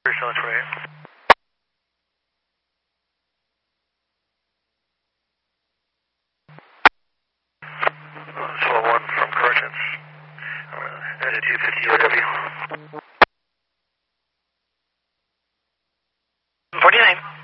Channel 28. Swell 1 from Corrections. At a 250 OW. 49.